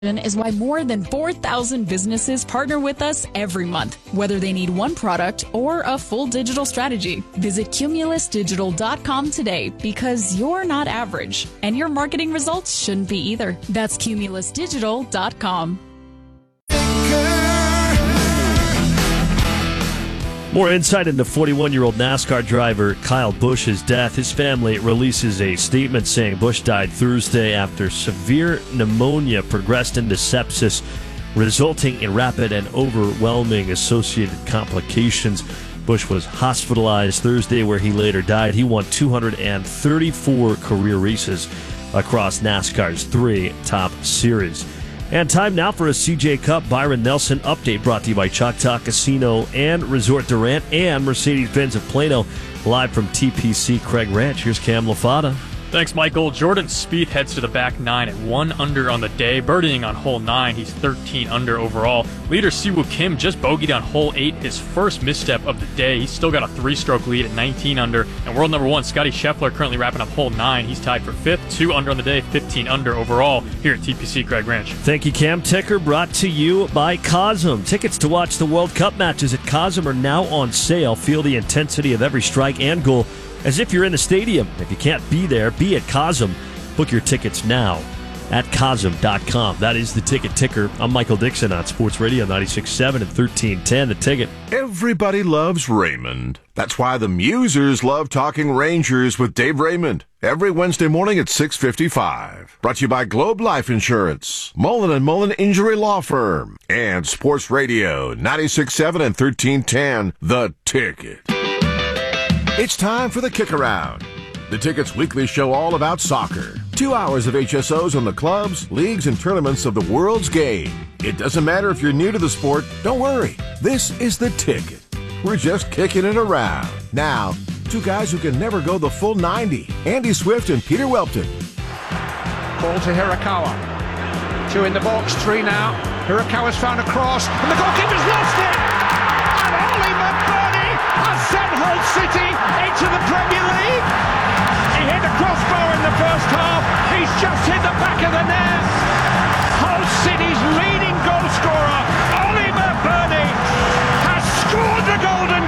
is why more than 4,000 businesses partner with us every month, whether they need one product or a full digital strategy. Visit cumulusdigital.com today because you're not average and your marketing results shouldn't be either. That's cumulusdigital.com. More insight into 41-year-old NASCAR driver Kyle Busch's death. His family releases a statement saying Busch died Thursday after severe pneumonia progressed into sepsis, resulting in rapid and overwhelming associated complications. Busch was hospitalized Thursday, where he later died. He won 234 career races across NASCAR's 3 top series. And time now for a CJ Cup Byron Nelson update, brought to you by Choctaw Casino and Resort Durant and Mercedes-Benz of Plano. Live from TPC Craig Ranch, here's Cam Lafata. Thanks, Michael. Jordan Spieth heads to the back 9 at 1 under on the day, birdieing on hole 9. He's 13 under overall. Leader Siwoo Kim just bogeyed on hole 8, his first misstep of the day. He's still got a 3-stroke lead at 19 under. And world number 1, Scotty Scheffler, currently wrapping up hole 9. He's tied for 5th, 2 under on the day, 15 under overall here at TPC Craig Ranch. Thank you, Cam. Ticker brought to you by Cosm. Tickets to watch the World Cup matches at Cosm are now on sale. Feel the intensity of every strike and goal as if you're in the stadium. If you can't be there, be at Cosm. Book your tickets now at Cosm.com. That is the ticket ticker. I'm Michael Dixon on Sports Radio 96.7 and 1310. The Ticket. Everybody loves Raymond. That's why the Musers love talking Rangers with Dave Raymond every Wednesday morning at 6:55. Brought to you by Globe Life Insurance, Mullen & Mullen Injury Law Firm, and Sports Radio 96.7 and 1310. The Ticket. It's time for the Kick Around, the Ticket's weekly show all about soccer. 2 hours of HSOs on the clubs, leagues, and tournaments of the world's game. It doesn't matter if you're new to the sport, don't worry. This is the Ticket. We're just kicking it around. Now, 2 guys who can never go the full 90. Andy Swift and Peter Welton. Ball to Hirakawa. 2 in the box, 3 now. Hirakawa's found a cross, and the goalkeeper's lost it! And Oli McBurney has sent Hull City into the Premier League. He hit the crossbar in the first half. He's just hit the back of the net. Hull City's leading goal scorer, Oli McBurney, has scored the golden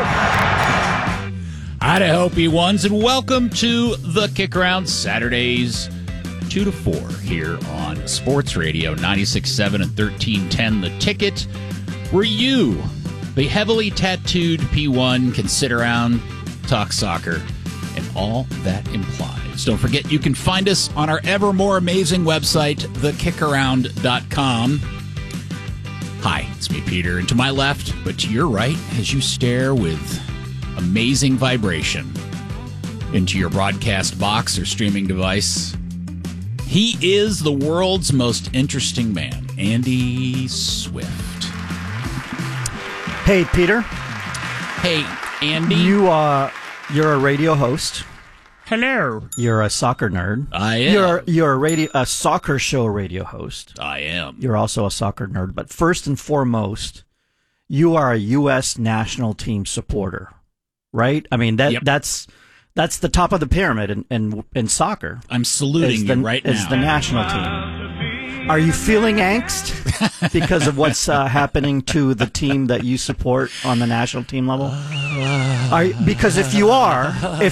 goal. I'd hope he wins, and welcome to the Kick Around, Saturdays 2 to 4 here on Sports Radio 96.7 and 1310. The Ticket, where you, the heavily tattooed P1, can sit around, talk soccer, and all that implies. Don't forget, you can find us on our ever more amazing website, thekickaround.com. Hi, it's me, Peter, and to my left, but to your right, as you stare with amazing vibration into your broadcast box or streaming device, he is the world's most interesting man, Andy Swift. Hey, Peter. Hey, Andy. You're a radio host. Hello. You're a soccer nerd. I am. You're a soccer show radio host. I am. You're also a soccer nerd. But first and foremost, you are a U.S. national team supporter, right? I mean, that's the top of the pyramid in soccer. I'm saluting you right now. It's the national team. Are you feeling angst because of what's happening to the team that you support on the national team level? Because if you are,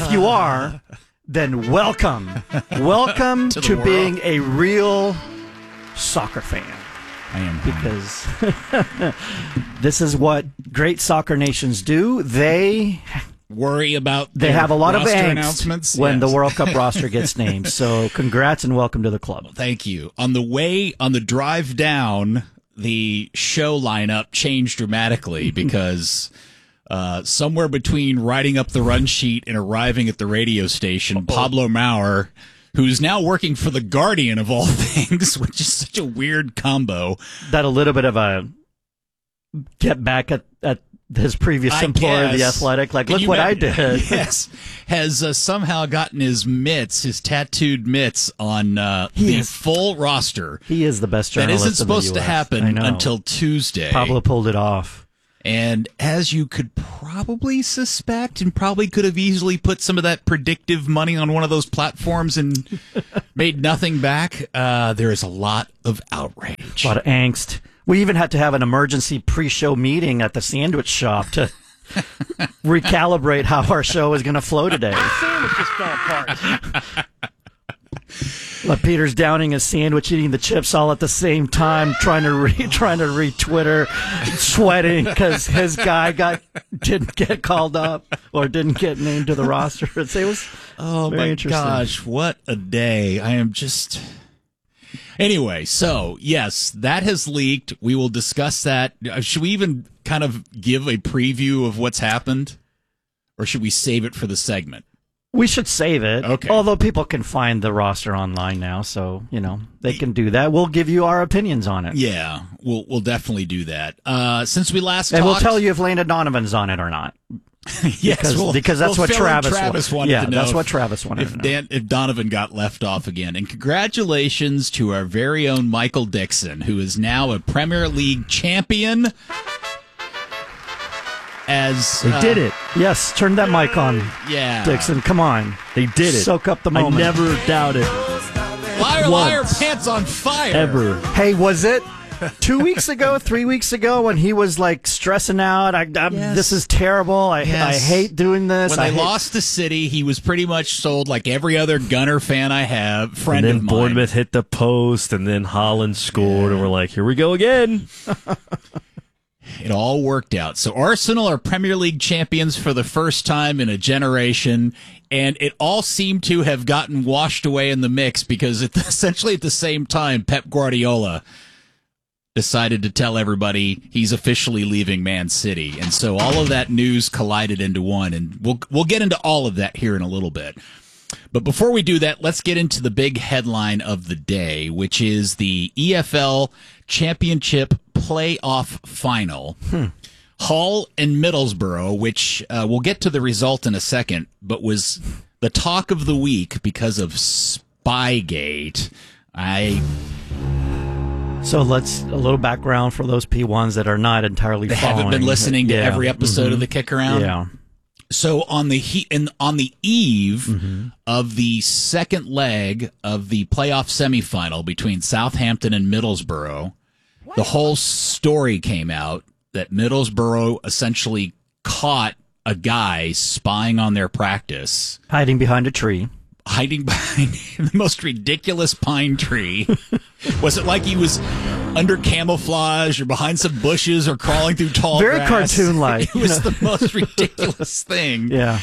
then welcome to being a real soccer fan. I am, because this is what great soccer nations do. They worry about they have a lot of angst when the World Cup roster gets named. So congrats and welcome to the club. Thank you. On the drive down, the show lineup changed dramatically because somewhere between writing up the run sheet and arriving at the radio station, Pablo Maurer, who's now working for The Guardian of all things, which is such a weird combo. That a little bit of a get back at his previous employer, The Athletic, like, look what I did. Yes. Has somehow gotten his tattooed mitts on the full roster. He is the best journalist That isn't supposed in to the US. happen until Tuesday. Pablo pulled it off. And as you could probably suspect, and probably could have easily put some of that predictive money on one of those platforms and made nothing back, there is a lot of outrage. A lot of angst. We even had to have an emergency pre-show meeting at the sandwich shop to recalibrate how our show is going to flow today. The sandwich just fell apart. Peter's downing his sandwich, eating the chips all at the same time, trying to retwitter, sweating because his guy didn't get called up or didn't get named to the roster. It was very interesting. Gosh, what a day! I am just. Anyway, so yes, that has leaked. We will discuss that. Should we even kind of give a preview of what's happened, or should we save it for the segment? We should save it. Okay. Although people can find the roster online now, so they can do that. We'll give you our opinions on it. Yeah, we'll definitely do that. Since we last and talked, we'll tell you if Landon Donovan's on it or not. Yes, because that's what Travis wanted to know. That's what Travis wanted to know. If Donovan got left off again. And congratulations to our very own Michael Dixon, who is now a Premier League champion. They did it. Yes, turn that mic on. Yeah. Dixon, come on. They did it. Soak up the moment. I never doubted. Liar, liar, pants on fire. Ever. Hey, was it 2 weeks ago, 3 weeks ago when he was like stressing out? Yes. This is terrible. I hate doing this. When they lost to City, he was pretty much sold like every other Gunner fan I have, friend of mine. And then Bournemouth hit the post, and then Holland scored, and we're like, here we go again. It all worked out. So Arsenal are Premier League champions for the first time in a generation, and it all seemed to have gotten washed away in the mix because essentially at the same time, Pep Guardiola decided to tell everybody he's officially leaving Man City. And so all of that news collided into one, and we'll get into all of that here in a little bit. But before we do that, let's get into the big headline of the day, which is the EFL Championship Playoff Final. Hull and Middlesbrough, which we'll get to the result in a second, but was the talk of the week because of Spygate. So let's a little background for those P1s that are not entirely following. Haven't been listening to every episode of the Kick Around. Yeah. So on the eve of the second leg of the playoff semifinal between Southampton and Middlesbrough, the whole story came out that Middlesbrough essentially caught a guy spying on their practice. Hiding behind a tree. Hiding behind the most ridiculous pine tree. Was it like he was under camouflage or behind some bushes or crawling through tall Very grass? cartoon-like. It was the most ridiculous thing. Yeah.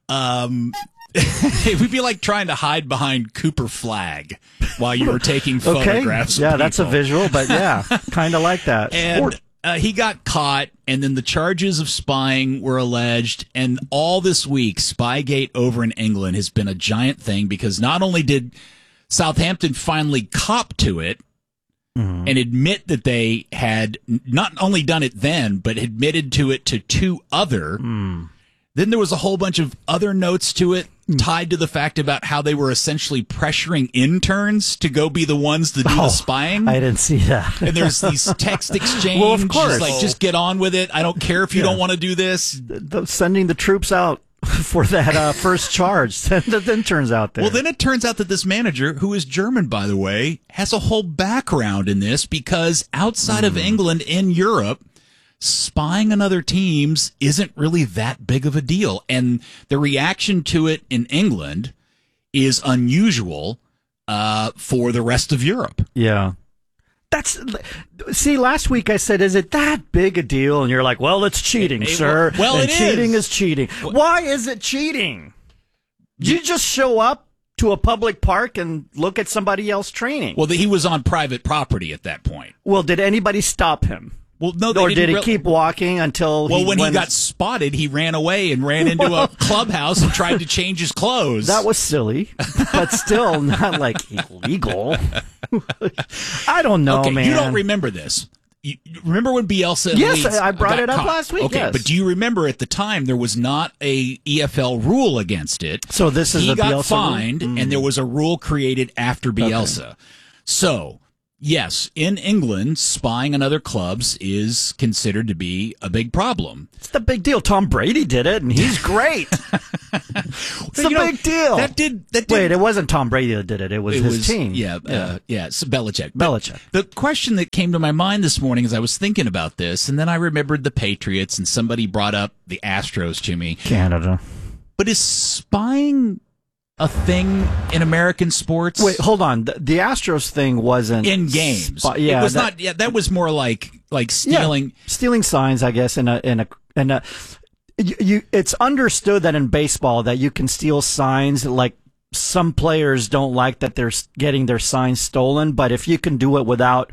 It would be like trying to hide behind Cooper Flag while you were taking photographs. Yeah, of that's a people. visual, but yeah, kind of like that. And he got caught, and then the charges of spying were alleged. And all this week, Spygate over in England has been a giant thing because not only did Southampton finally cop to it and admit that they had not only done it then, but admitted to it to two other. Then there was a whole bunch of other notes to it tied to the fact about how they were essentially pressuring interns to go be the ones to do the spying. I didn't see that. And there's these text exchange. Well, of course. Like, just get on with it. I don't care if you don't want to do this. Sending the troops out for that first charge. Send the interns out there. Well, then it turns out that this manager, who is German, by the way, has a whole background in this because outside of England, in Europe, spying on other teams isn't really that big of a deal. And the reaction to it in England is unusual for the rest of Europe. Yeah. See, last week I said, is it that big a deal? And you're like, well, it's cheating, sir. Well, and cheating is cheating. Well, why is it cheating? You just show up to a public park and look at somebody else training. Well, he was on private property at that point. Well, did anybody stop him? Well, no, or did he keep walking until when he got spotted, he ran away and ran into a clubhouse and tried to change his clothes. That was silly, but still not like illegal. I don't know, okay, man. You don't remember this. You remember when Bielsa? Yes, I brought it up last week. Okay, yes. But do you remember at the time there was not a EFL rule against it? So this is he the got Bielsa fined, rule? and there was a rule created after Bielsa. Okay. So yes, in England, spying on other clubs is considered to be a big problem. It's the big deal. Tom Brady did it, and he's great. It's a big deal. That did. Wait, it wasn't Tom Brady that did it. It was his team. Yeah. So Belichick. Belichick. But the question that came to my mind this morning as I was thinking about this, and then I remembered the Patriots, and somebody brought up the Astros to me. Canada. But is spying a thing in American sports? Wait, hold on. The Astros thing wasn't in games. It was not. Yeah, that was more like stealing. Yeah, stealing signs, I guess. It's understood that in baseball that you can steal signs. Like some players don't like that they're getting their signs stolen, but if you can do it without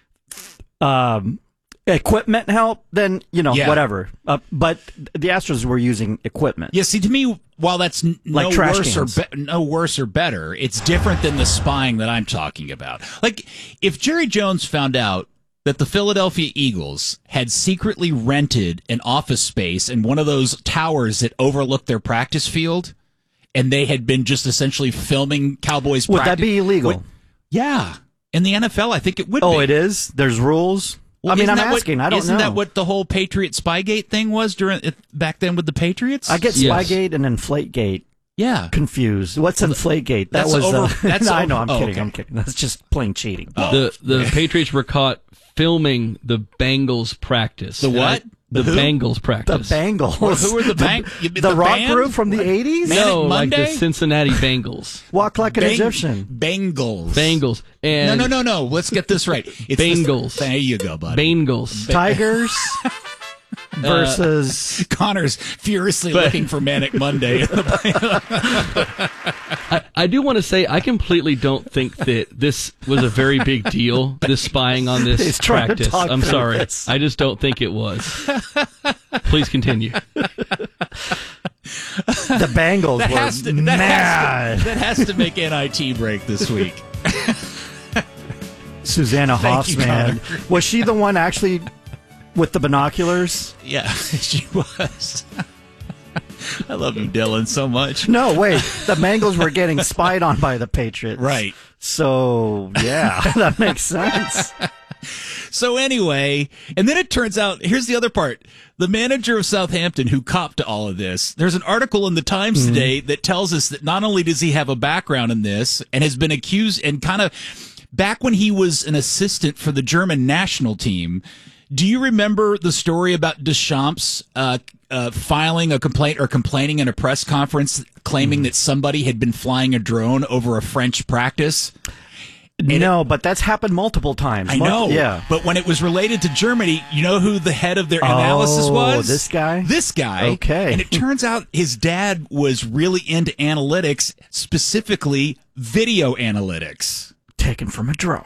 equipment help, then whatever. But the Astros were using equipment. Yeah, see, to me, while that's no worse or better, it's different than the spying that I'm talking about. Like, if Jerry Jones found out that the Philadelphia Eagles had secretly rented an office space in one of those towers that overlooked their practice field, and they had been just essentially filming Cowboys practice. Would that be illegal? Yeah. In the NFL, I think it would be. Oh, it is? There's rules? Well, I'm asking. I don't know. Isn't that what the whole Patriot Spygate thing was back then with the Patriots? I get Spygate and Inflategate confused. What's Inflategate? That was I know. I'm kidding. Okay. I'm kidding. That's just plain cheating. The Patriots were caught filming the Bengals practice. The what? The Bengals practice. The Bengals. Well, who were the the rock group from the 80s? No, like the Cincinnati Bengals. Walk like an Egyptian. Bengals. And No. Let's get this right. It's Bengals. There you go, buddy. Bengals. Tigers versus Connor's furiously looking for Manic Monday. I do want to say I completely don't think that this was a very big deal, this spying on this practice. I'm sorry. This. I just don't think it was. Please continue. The Bengals were mad. That has to make NIT break this week. Susanna Hoffman. Was she the one actually with the binoculars? Yeah, she was. I love you, Dylan, so much. No, wait. The Bengals were getting spied on by the Patriots. Right. So, yeah, that makes sense. So anyway, and then it turns out, here's the other part. The manager of Southampton who copped to all of this, there's an article in the Times today that tells us that not only does he have a background in this and has been accused and kind of, back when he was an assistant for the German national team, do you remember the story about Deschamps filing a complaint or complaining in a press conference claiming that somebody had been flying a drone over a French practice? No, but that's happened multiple times. I know. Yeah. But when it was related to Germany, you know who the head of their analysis was? This guy? This guy. Okay. And it turns out his dad was really into analytics, specifically video analytics. Taken from a drone.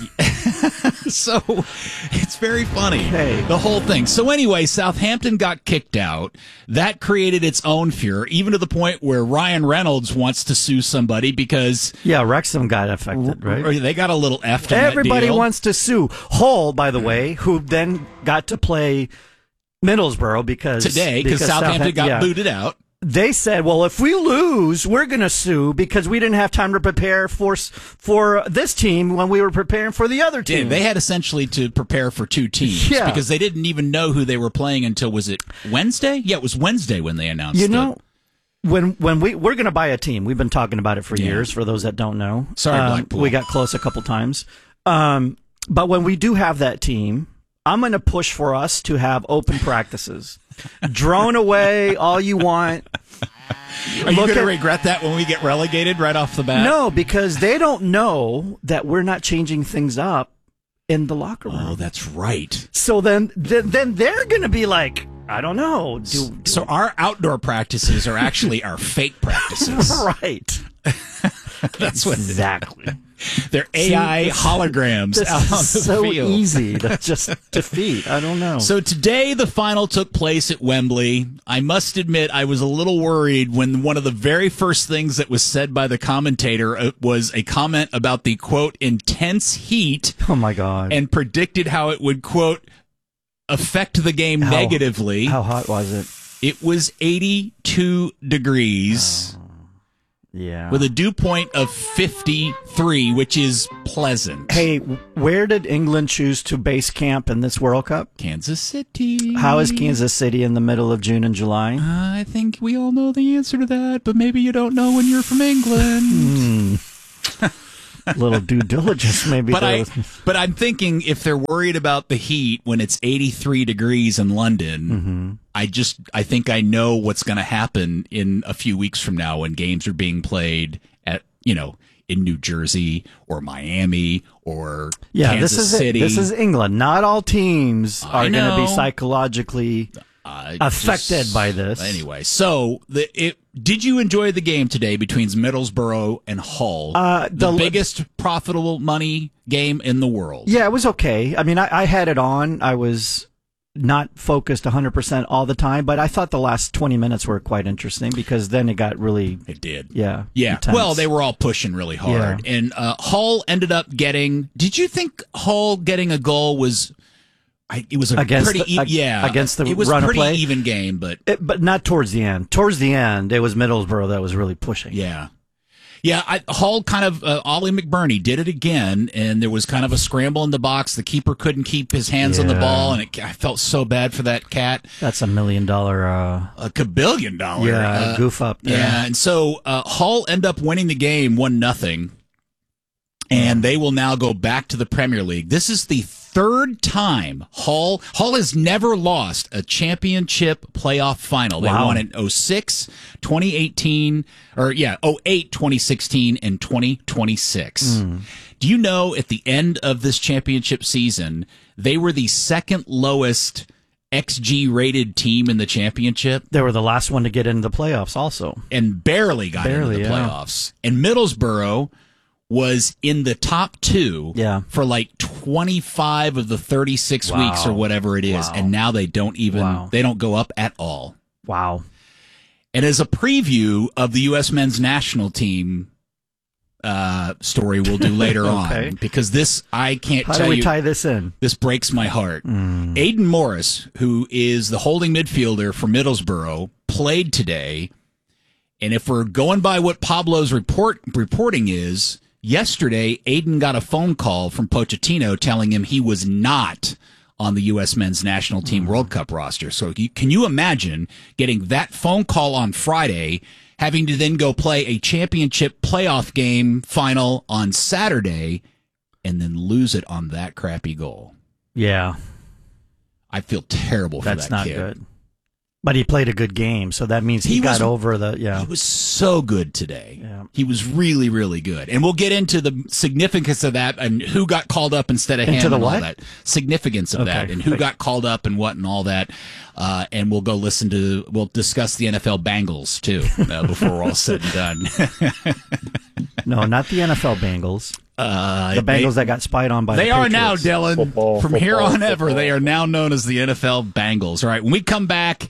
So it's very funny, Okay. the whole thing. So anyway, Southampton got kicked out. That created its own furor, even to the point where Ryan Reynolds wants to sue somebody because... Yeah, Wrexham got affected, right? They got a little effed in Everybody that deal. wants to sue. Hull, by the way, who then got to play Middlesbrough because Southampton got booted out. They said, well, if we lose, we're going to sue because we didn't have time to prepare for this team when we were preparing for the other team. Yeah, they had essentially to prepare for two teams because they didn't even know who they were playing until, was it Wednesday? Yeah, it was Wednesday when they announced it. When we're going to buy a team, we've been talking about it for years, for those that don't know. Sorry, Blackpool. We got close a couple times. But when we do have that team, I'm going to push for us to have open practices. Drone away all you want. Are you going to regret that when we get relegated right off the bat? No, because they don't know that we're not changing things up in the locker room. Oh, that's right. So then they're going to be like, I don't know. So our outdoor practices are actually our fake practices. Right. That's what exactly. They're AI holograms out on the so field. Easy to just defeat. I don't know. So today the final took place at Wembley. I must admit I was a little worried when one of the very first things that was said by the commentator was a comment about the, quote, intense heat. Oh, my God. And predicted how it would, quote, affect the game negatively. How hot was it? It was 82 degrees. Yeah. With a dew point of 53, which is pleasant. Hey, where did England choose to base camp in this World Cup? Kansas City. How is Kansas City in the middle of June and July? I think we all know the answer to that, but maybe you don't know when you're from England. A little due diligence, maybe. But I'm thinking if they're worried about the heat when it's 83 degrees in London, I think I know what's going to happen in a few weeks from now when games are being played at, in New Jersey or Miami or Kansas City. This is England. Not all teams are going to be psychologically affected by this. Anyway, so did you enjoy the game today between Middlesbrough and Hull? The biggest profitable money game in the world. Yeah, it was okay. I mean, I had it on. I was not focused 100% all the time, but I thought the last 20 minutes were quite interesting because then it got really... It did. Yeah. Intense. Well, they were all pushing really hard. Yeah. And Hull ended up getting... Did you think Hull getting a goal was... It was against against the it was run pretty of play. Even game, but not towards the end. Towards the end, it was Middlesbrough that was really pushing. Yeah. Hull kind of Ollie McBurney did it again, and there was kind of a scramble in the box. The keeper couldn't keep his hands on the ball, and I felt so bad for that cat. That's $1 million, a $1 billion, goof up there. Yeah, and so Hull end up winning the game 1-0, and they will now go back to the Premier League. This is the third time Hull has never lost a championship playoff final. They won in 06, 2018, 08, 2016, and 2026. Do you know at the end of this championship season, they were the second lowest XG rated team in the championship? They were the last one to get into the playoffs also. And barely got into the playoffs. And Middlesbrough was in the top two for like 25 of the 36 weeks or whatever it is. And now they don't even, they don't go up at all. Wow. And as a preview of the U.S. men's national team story we'll do later on, because this, I can't tell you. How do we tie this in? This breaks my heart. Aidan Morris, who is the holding midfielder for Middlesbrough, played today. And if we're going by what Pablo's reporting is, yesterday, Aiden got a phone call from Pochettino telling him he was not on the U.S. men's national team World Cup roster. So can you imagine getting that phone call on Friday, having to then go play a championship playoff game final on Saturday, and then lose it on that crappy goal? Yeah. I feel terrible for that kid. That's not good. But he played a good game, so that means he got over the... Yeah. He was so good today. Yeah. He was really, really good. And we'll get into the significance of that and who got called up instead of him and all that. Significance of that and who got called up and what and all that. And we'll we'll discuss the NFL Bengals, too, before we're all said and done. No, not the NFL Bengals. The Bengals that got spied on by the Patriots. They are now, Dylan. From here on ever, they are now known as the NFL Bengals. All right, when we come back,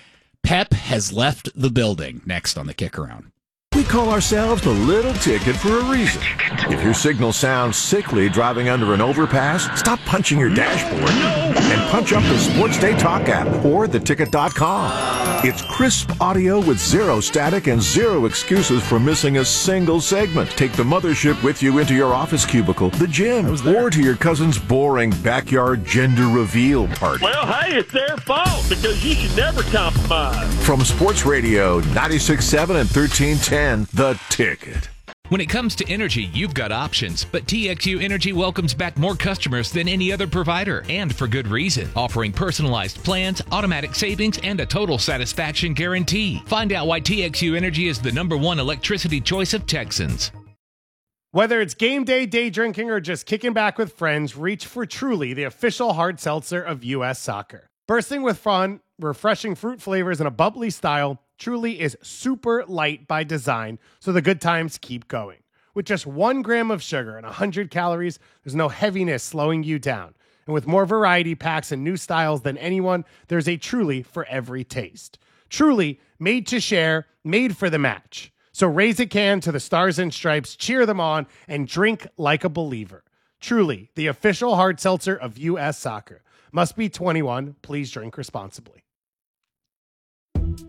Pep has left the building. Next on the Kick Around. We call ourselves the Little Ticket for a reason. If your signal sounds sickly driving under an overpass, stop punching your dashboard and punch up the Sports Day Talk app or theticket.com. It's crisp audio with zero static and zero excuses for missing a single segment. Take the mothership with you into your office cubicle, the gym, or to your cousin's boring backyard gender reveal party. Well, hey, it's their fault because you should never compromise. From Sports Radio 96.7 and 1310, The Ticket. When it comes to energy, you've got options, but TXU Energy welcomes back more customers than any other provider, and for good reason. Offering personalized plans, automatic savings, and a total satisfaction guarantee. Find out why TXU Energy is the #1 electricity choice of Texans. Whether it's game day, day drinking, or just kicking back with friends, reach for Truly, the official hard seltzer of U.S. Soccer. Bursting with fun, refreshing fruit flavors, and a bubbly style, Truly is super light by design, so the good times keep going. With just 1 gram of sugar and 100 calories, there's no heaviness slowing you down. And with more variety packs and new styles than anyone, there's a Truly for every taste. Truly, made to share, made for the match. So raise a can to the Stars and Stripes, cheer them on, and drink like a believer. Truly, the official hard seltzer of U.S. Soccer. Must be 21. Please drink responsibly.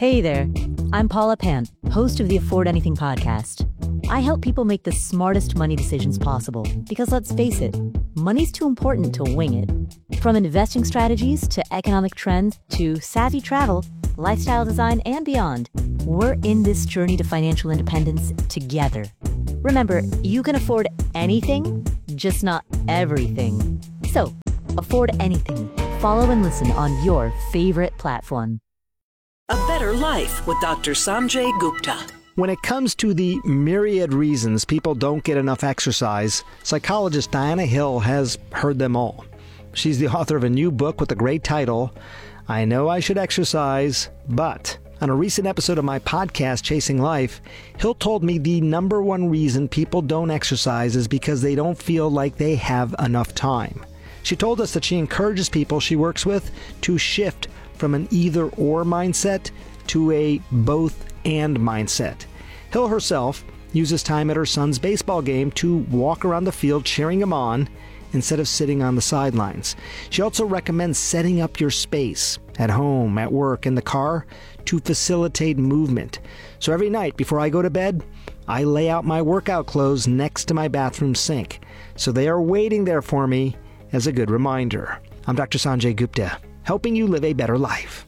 Hey there, I'm Paula Pant, host of the Afford Anything podcast. I help people make the smartest money decisions possible because, let's face it, money's too important to wing it. From investing strategies to economic trends to savvy travel, lifestyle design, and beyond, we're in this journey to financial independence together. Remember, you can afford anything, just not everything. So, afford anything. Follow and listen on your favorite platform. A Better Life with Dr. Sanjay Gupta. When it comes to the myriad reasons people don't get enough exercise, psychologist Diana Hill has heard them all. She's the author of a new book with a great title, I Know I Should Exercise, But... On a recent episode of my podcast, Chasing Life, Hill told me the number one reason people don't exercise is because they don't feel like they have enough time. She told us that she encourages people she works with to shift from an either-or mindset to a both-and mindset. Hill herself uses time at her son's baseball game to walk around the field cheering him on instead of sitting on the sidelines. She also recommends setting up your space at home, at work, in the car to facilitate movement. So every night before I go to bed, I lay out my workout clothes next to my bathroom sink. So they are waiting there for me as a good reminder. I'm Dr. Sanjay Gupta, helping you live a better life.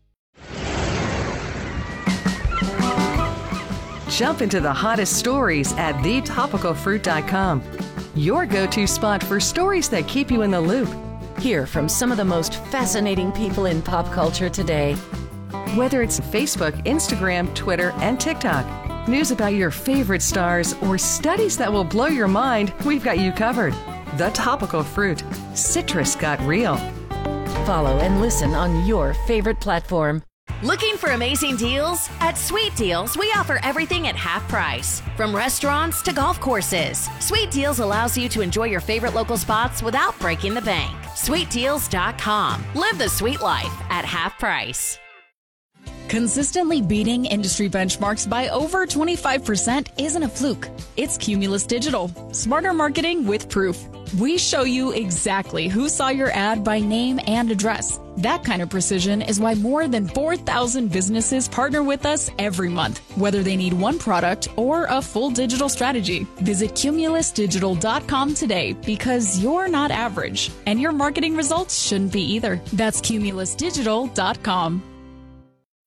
Jump into the hottest stories at thetopicalfruit.com. Your go-to spot for stories that keep you in the loop. Hear from some of the most fascinating people in pop culture today. Whether it's Facebook, Instagram, Twitter, and TikTok, news about your favorite stars, or studies that will blow your mind, we've got you covered. The Topical Fruit. Citrus got real. Follow and listen on your favorite platform. Looking for amazing deals? At Sweet Deals, we offer everything at half price. From restaurants to golf courses, Sweet Deals allows you to enjoy your favorite local spots without breaking the bank. SweetDeals.com. Live the sweet life at half price. Consistently beating industry benchmarks by over 25% isn't a fluke. It's Cumulus Digital. Smarter marketing with proof. We show you exactly who saw your ad by name and address. That kind of precision is why more than 4,000 businesses partner with us every month, whether they need one product or a full digital strategy. Visit cumulusdigital.com today because you're not average, and your marketing results shouldn't be either. That's cumulusdigital.com.